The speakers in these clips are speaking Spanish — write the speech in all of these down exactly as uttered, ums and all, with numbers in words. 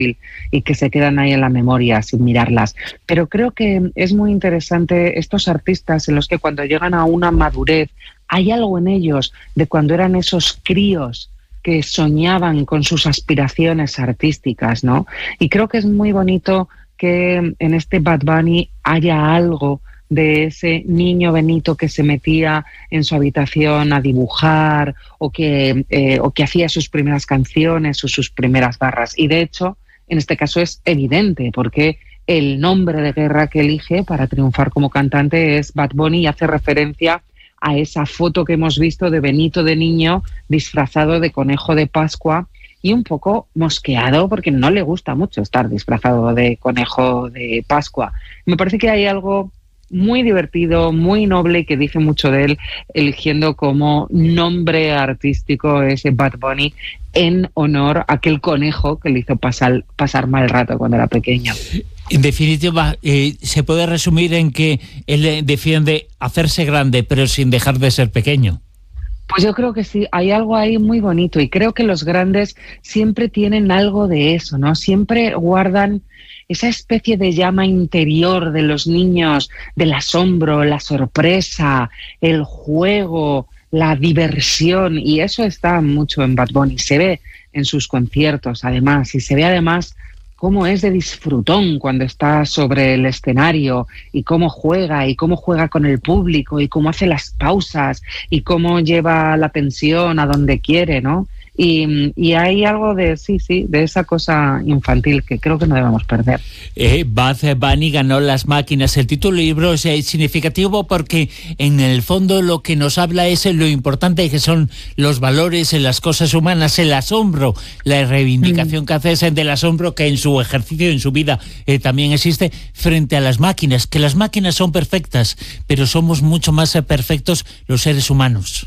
y que se quedan ahí en la memoria sin mirarlas. Pero creo que es muy interesante estos artistas en los que cuando llegan a una madurez hay algo en ellos de cuando eran esos críos que soñaban con sus aspiraciones artísticas, ¿no? Y creo que es muy bonito que en este Bad Bunny haya algo de ese niño Benito que se metía en su habitación a dibujar o que, eh, o que hacía sus primeras canciones o sus primeras barras. Y de hecho, en este caso es evidente porque el nombre de guerra que elige para triunfar como cantante es Bad Bunny y hace referencia a esa foto que hemos visto de Benito de niño disfrazado de conejo de Pascua y un poco mosqueado porque no le gusta mucho estar disfrazado de conejo de Pascua. Me parece que hay algo muy divertido, muy noble y que dice mucho de él, eligiendo como nombre artístico ese Bad Bunny en honor a aquel conejo que le hizo pasar, pasar mal rato cuando era pequeño. En definitiva, eh, se puede resumir en que él defiende hacerse grande, pero sin dejar de ser pequeño. Pues yo creo que sí, hay algo ahí muy bonito y creo que los grandes siempre tienen algo de eso, ¿no? Siempre guardan esa especie de llama interior de los niños, del asombro, la sorpresa, el juego, la diversión, y eso está mucho en Bad Bunny. Se ve en sus conciertos, además, y se ve además cómo es de disfrutón cuando está sobre el escenario y cómo juega y cómo juega con el público y cómo hace las pausas y cómo lleva la tensión a donde quiere, ¿no? Y, y hay algo de, sí, sí, de esa cosa infantil que creo que no debemos perder. Eh, Bad Bunny ganó Las Máquinas. El título del libro es eh, significativo porque en el fondo lo que nos habla es lo importante que son los valores en las cosas humanas, el asombro, la reivindicación mm. que hace del asombro que en su ejercicio, en su vida eh, también existe frente a las máquinas, que las máquinas son perfectas, pero somos mucho más eh, perfectos los seres humanos.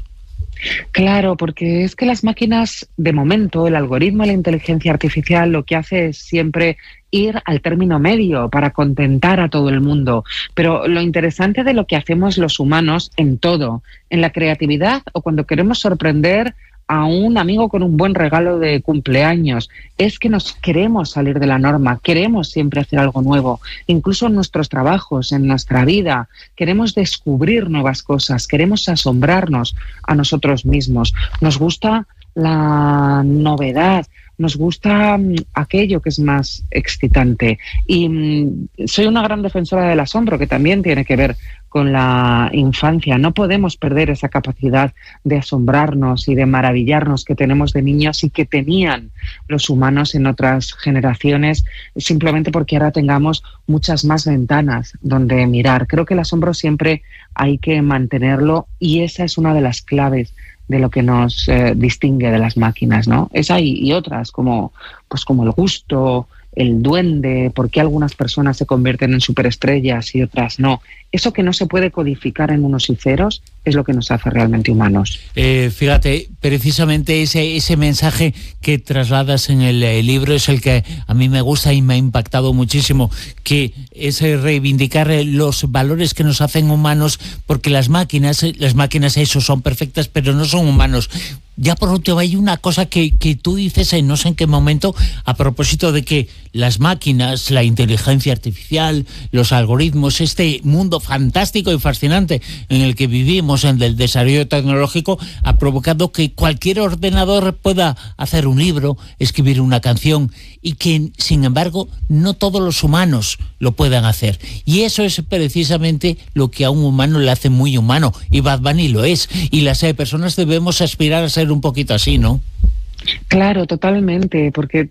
Claro, porque es que las máquinas, de momento, el algoritmo de la inteligencia artificial lo que hace es siempre ir al término medio para contentar a todo el mundo. Pero lo interesante de lo que hacemos los humanos en todo, en la creatividad o cuando queremos sorprender a un amigo con un buen regalo de cumpleaños, es que nos queremos salir de la norma, queremos siempre hacer algo nuevo, incluso en nuestros trabajos, en nuestra vida, queremos descubrir nuevas cosas, queremos asombrarnos a nosotros mismos, nos gusta la novedad, nos gusta um, aquello que es más excitante y um, soy una gran defensora del asombro, que también tiene que ver con la infancia. No podemos perder esa capacidad de asombrarnos y de maravillarnos que tenemos de niños y que tenían los humanos en otras generaciones, simplemente porque ahora tengamos muchas más ventanas donde mirar. Creo que el asombro siempre hay que mantenerlo y esa es una de las claves de lo que nos eh, distingue de las máquinas, ¿no? Esa y, y otras, como, pues como el gusto, el duende, por qué algunas personas se convierten en superestrellas y otras no. Eso que no se puede codificar en unos y ceros es lo que nos hace realmente humanos. Eh, fíjate, precisamente ese, ese mensaje que trasladas en el, el libro es el que a mí me gusta y me ha impactado muchísimo, que es reivindicar los valores que nos hacen humanos, porque las máquinas, las máquinas eso son perfectas, pero no son humanos. Ya por último hay una cosa que, que tú dices en no sé en qué momento a propósito de que las máquinas, la inteligencia artificial, los algoritmos, este mundo fantástico y fascinante en el que vivimos, en el desarrollo tecnológico, ha provocado que cualquier ordenador pueda hacer un libro, escribir una canción y que, sin embargo, no todos los humanos lo puedan hacer. Y eso es precisamente lo que a un humano le hace muy humano, y Bad Bunny lo es. Y las eh, personas debemos aspirar a ser un poquito así, ¿no? Claro, totalmente, porque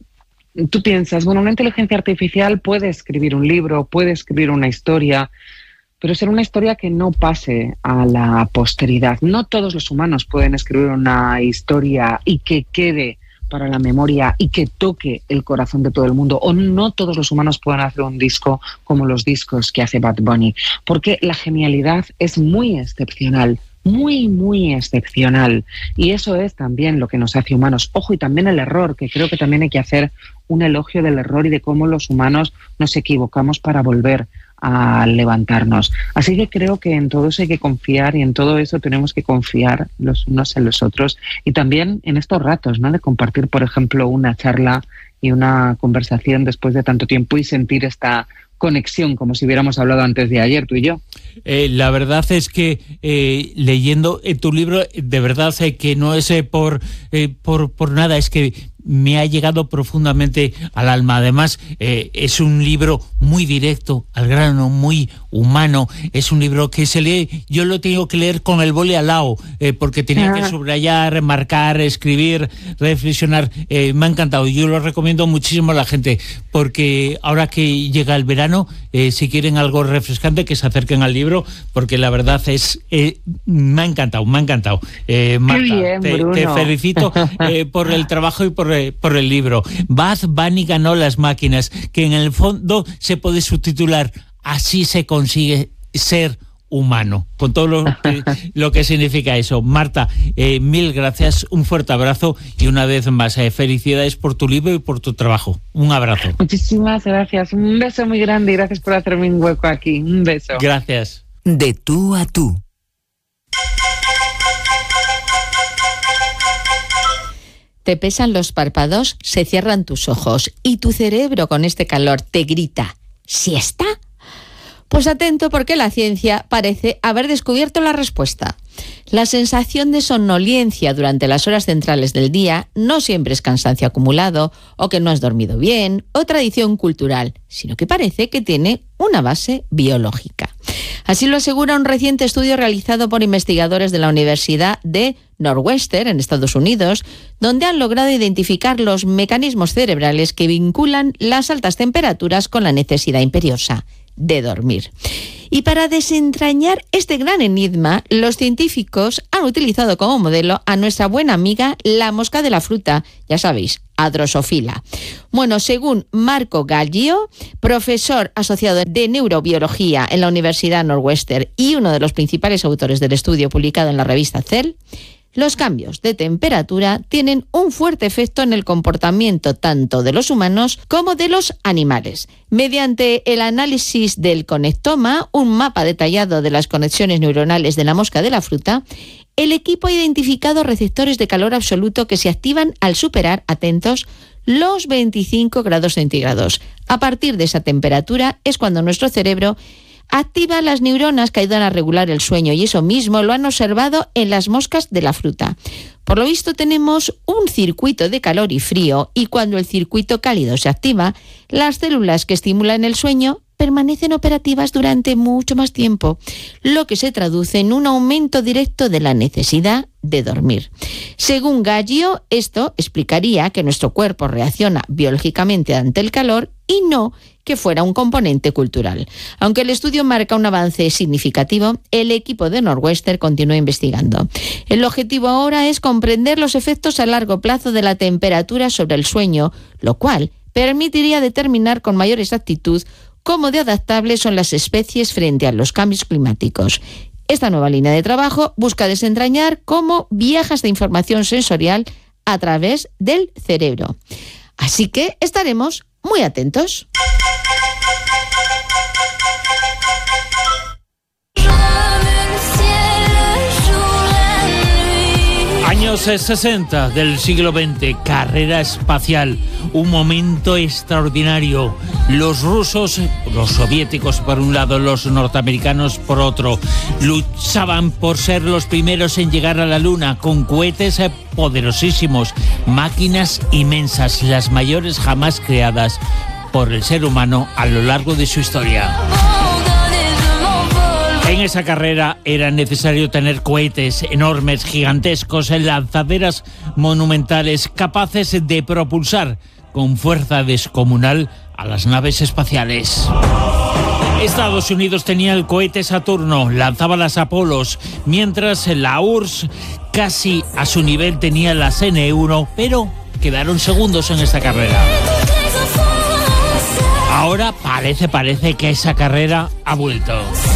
tú piensas, bueno, una inteligencia artificial puede escribir un libro, puede escribir una historia, pero será una historia que no pase a la posteridad. No todos los humanos pueden escribir una historia y que quede para la memoria y que toque el corazón de todo el mundo, o no todos los humanos pueden hacer un disco como los discos que hace Bad Bunny, porque la genialidad es muy excepcional, muy, muy excepcional, y eso es también lo que nos hace humanos. Ojo, y también el error, que creo que también hay que hacer un elogio del error y de cómo los humanos nos equivocamos para volver a levantarnos. Así que creo que en todo eso hay que confiar y en todo eso tenemos que confiar los unos en los otros y también en estos ratos, ¿no? De compartir, por ejemplo, una charla y una conversación después de tanto tiempo y sentir esta conexión, como si hubiéramos hablado antes de ayer, tú y yo. Eh, la verdad es que eh, leyendo eh, tu libro, de verdad eh, que no es eh, por, eh, por, por nada, es que me ha llegado profundamente al alma. Además, eh, es un libro muy directo, al grano, muy humano. Es un libro que se lee, yo lo tengo que leer con el boli al lado, eh, porque tenía ah. que subrayar, marcar, escribir, reflexionar. Eh, me ha encantado. Yo lo recomiendo muchísimo a la gente, porque ahora que llega el verano, eh, si quieren algo refrescante, que se acerquen al libro, porque la verdad es, eh, me ha encantado, me ha encantado. Eh, Marta, bien, te, te felicito eh, por el trabajo y por por el libro. Bad Bunny ganó las máquinas, que en el fondo se puede subtitular Así se consigue ser humano, con todo lo que, lo que significa eso. Marta, eh, mil gracias, un fuerte abrazo y una vez más, eh, felicidades por tu libro y por tu trabajo. Un abrazo. Muchísimas gracias, un beso muy grande y gracias por hacerme un hueco aquí. Un beso. Gracias. De tú a tú. Te pesan los párpados, se cierran tus ojos y tu cerebro con este calor te grita ¿siesta? Pues atento, porque la ciencia parece haber descubierto la respuesta. La sensación de somnolencia durante las horas centrales del día no siempre es cansancio acumulado o que no has dormido bien o tradición cultural, sino que parece que tiene una base biológica. Así lo asegura un reciente estudio realizado por investigadores de la Universidad de Northwestern, en Estados Unidos, donde han logrado identificar los mecanismos cerebrales que vinculan las altas temperaturas con la necesidad imperiosa de dormir. Y para desentrañar este gran enigma, los científicos han utilizado como modelo a nuestra buena amiga la mosca de la fruta, ya sabéis, a Drosophila. Bueno, según Marco Gallio, profesor asociado de neurobiología en la Universidad Northwestern y uno de los principales autores del estudio publicado en la revista Cell, los cambios de temperatura tienen un fuerte efecto en el comportamiento tanto de los humanos como de los animales. Mediante el análisis del conectoma, un mapa detallado de las conexiones neuronales de la mosca de la fruta, el equipo ha identificado receptores de calor absoluto que se activan al superar, atentos, los veinticinco grados centígrados. A partir de esa temperatura es cuando nuestro cerebro activa las neuronas que ayudan a regular el sueño, y eso mismo lo han observado en las moscas de la fruta. Por lo visto tenemos un circuito de calor y frío, y cuando el circuito cálido se activa, las células que estimulan el sueño permanecen operativas durante mucho más tiempo, lo que se traduce en un aumento directo de la necesidad de dormir. Según Gallio, esto explicaría que nuestro cuerpo reacciona biológicamente ante el calor y no que fuera un componente cultural. Aunque el estudio marca un avance significativo, el equipo de Northwestern continúa investigando. El objetivo ahora es comprender los efectos a largo plazo de la temperatura sobre el sueño, lo cual permitiría determinar con mayor exactitud cómo de adaptables son las especies frente a los cambios climáticos. Esta nueva línea de trabajo busca desentrañar cómo viaja esta información sensorial a través del cerebro. Así que estaremos muy atentos. Años sesenta del siglo veinte, carrera espacial, un momento extraordinario. Los rusos, los soviéticos por un lado, los norteamericanos por otro, luchaban por ser los primeros en llegar a la Luna con cohetes poderosísimos, máquinas inmensas, las mayores jamás creadas por el ser humano a lo largo de su historia. En esa carrera era necesario tener cohetes enormes, gigantescos, lanzaderas monumentales, capaces de propulsar con fuerza descomunal a las naves espaciales. Estados Unidos tenía el cohete Saturno, lanzaba las Apolos, mientras la U R S S casi a su nivel tenía las N uno, pero quedaron segundos en esta carrera. Ahora parece, parece que esa carrera ha vuelto.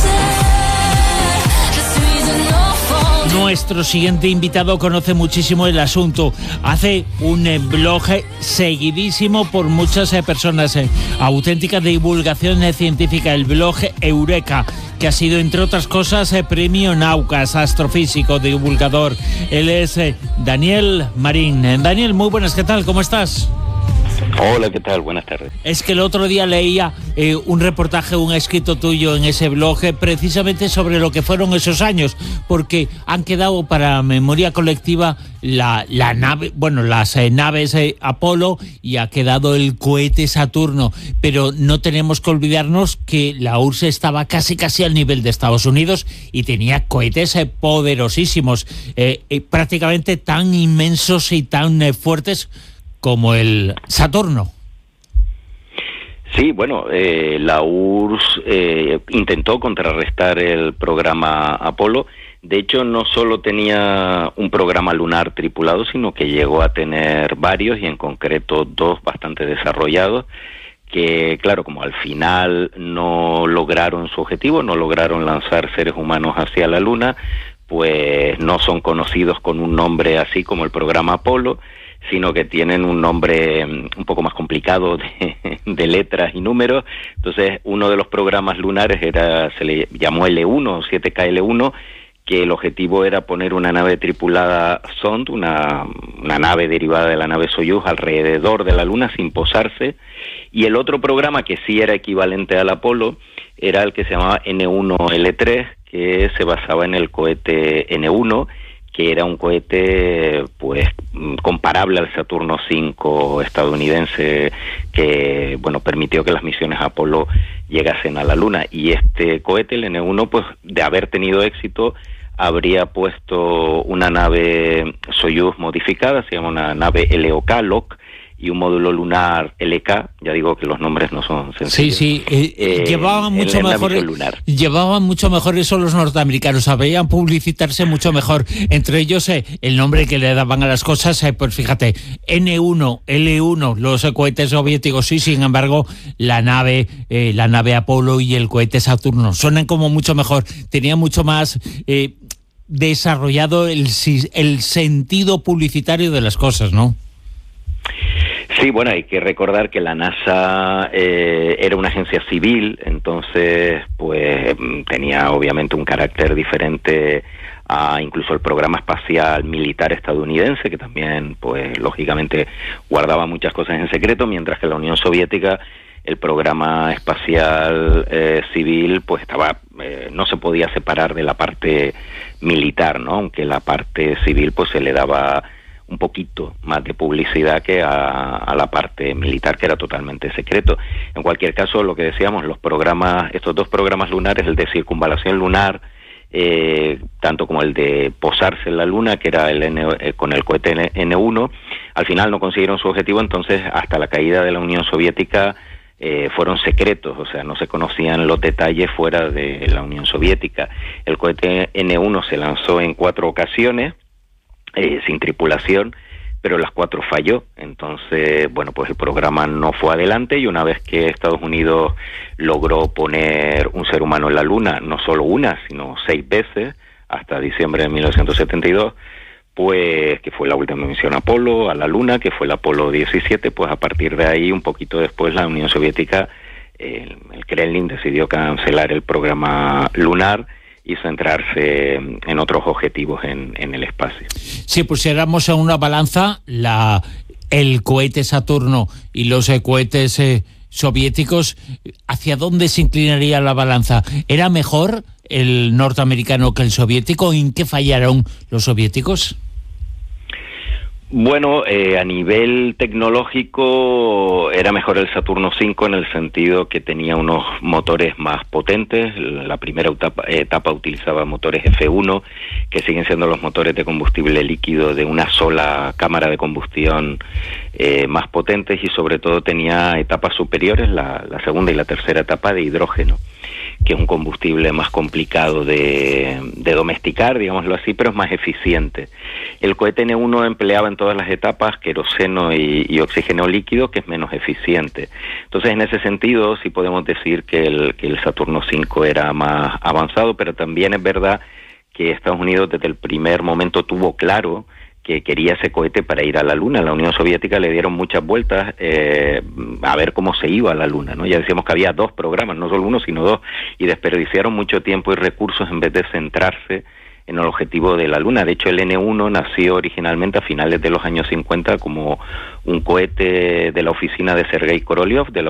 Nuestro siguiente invitado conoce muchísimo el asunto. Hace un eh, blog seguidísimo por muchas eh, personas. Eh, auténtica divulgación eh, científica, el blog Eureka, que ha sido, entre otras cosas, eh, premio Naucas, astrofísico, divulgador. Él es eh, Daniel Marín. Eh, Daniel, muy buenas, ¿qué tal? ¿Cómo estás? Hola, ¿qué tal? Buenas tardes. Es que el otro día leía eh, un reportaje, un escrito tuyo en ese blog, eh, precisamente sobre lo que fueron esos años, porque han quedado para memoria colectiva la, la nave, bueno, las eh, naves eh, Apolo, y ha quedado el cohete Saturno, pero no tenemos que olvidarnos que la U R S S estaba casi casi al nivel de Estados Unidos y tenía cohetes eh, poderosísimos, eh, eh, prácticamente tan inmensos y tan eh, fuertes como el Saturno. Sí, bueno, eh, la U R S S eh, intentó contrarrestar el programa Apolo. De hecho, no solo tenía un programa lunar tripulado, sino que llegó a tener varios, y en concreto dos bastante desarrollados, que claro, como al final no lograron su objetivo, no lograron lanzar seres humanos hacia la Luna, pues no son conocidos con un nombre así como el programa Apolo, sino que tienen un nombre un poco más complicado de, de letras y números. Entonces, uno de los programas lunares era, se le llamó L uno, siete K L uno, que el objetivo era poner una nave tripulada Zond, una, una nave derivada de la nave Soyuz, alrededor de la Luna sin posarse, y el otro programa que sí era equivalente al Apolo era el que se llamaba N uno L tres, que se basaba en el cohete N uno, que era un cohete pues comparable al Saturno cinco estadounidense, que bueno permitió que las misiones Apolo llegasen a la Luna. Y este cohete, el N uno, pues de haber tenido éxito, habría puesto una nave Soyuz modificada, se llama una nave L O K, L O K, y un módulo lunar L K, ya digo que los nombres no son sencillos. Sí, sí, eh, eh, llevaban mucho mejor, lunar. llevaban mucho mejor eso los norteamericanos, sabían publicitarse mucho mejor, entre ellos eh, el nombre que le daban a las cosas, eh, pues fíjate, N uno, L uno, los cohetes soviéticos, sí, sin embargo, la nave, eh, la nave Apolo y el cohete Saturno suenan como mucho mejor, tenían mucho más eh, desarrollado el, el sentido publicitario de las cosas, ¿no? Sí, bueno, hay que recordar que la NASA eh, era una agencia civil, entonces pues tenía obviamente un carácter diferente a incluso el programa espacial militar estadounidense, que también pues lógicamente guardaba muchas cosas en secreto, mientras que la Unión Soviética, el programa espacial eh, civil, pues estaba eh, no se podía separar de la parte militar, ¿no? Aunque la parte civil pues se le daba un poquito más de publicidad que a, a la parte militar, que era totalmente secreto. En cualquier caso, lo que decíamos, los programas, estos dos programas lunares, el de circunvalación lunar, eh, tanto como el de posarse en la Luna, que era el N, eh, con el cohete N uno, al final no consiguieron su objetivo, entonces hasta la caída de la Unión Soviética eh, fueron secretos, o sea, no se conocían los detalles fuera de la Unión Soviética. El cohete N uno se lanzó en cuatro ocasiones, Eh, sin tripulación, pero las cuatro falló. Entonces, bueno, pues el programa no fue adelante, y una vez que Estados Unidos logró poner un ser humano en la Luna, no solo una, sino seis veces, hasta diciembre de mil novecientos setenta y dos, pues que fue la última misión Apolo a la Luna, que fue el Apolo diecisiete, pues a partir de ahí, un poquito después, la Unión Soviética, eh, el Kremlin decidió cancelar el programa lunar y centrarse en otros objetivos en, en el espacio. Si pusiéramos en una balanza la, el cohete Saturno y los eh, cohetes eh, soviéticos, ¿hacia dónde se inclinaría la balanza? ¿Era mejor el norteamericano que el soviético? ¿En qué fallaron los soviéticos? Bueno, eh, a nivel tecnológico era mejor el Saturno cinco en el sentido que tenía unos motores más potentes. La primera etapa, etapa utilizaba motores F uno, que siguen siendo los motores de combustible líquido de una sola cámara de combustión eh, más potentes, y sobre todo tenía etapas superiores, la, la segunda y la tercera etapa, de hidrógeno, que es un combustible más complicado de, de domesticar, digámoslo así, pero es más eficiente. El cohete N uno empleaba en todas las etapas queroseno y, y oxígeno líquido, que es menos eficiente. Entonces, en ese sentido, sí podemos decir que el, que el Saturno cinco era más avanzado, pero también es verdad que Estados Unidos desde el primer momento tuvo claro que quería ese cohete para ir a la Luna. A la Unión Soviética le dieron muchas vueltas eh, a ver cómo se iba a la Luna, ¿no? Ya decíamos que había dos programas, no solo uno, sino dos, y desperdiciaron mucho tiempo y recursos en vez de centrarse en el objetivo de la Luna. De hecho, el ene uno nació originalmente a finales de los años cincuenta como un cohete de la oficina de Sergei Korolev, de la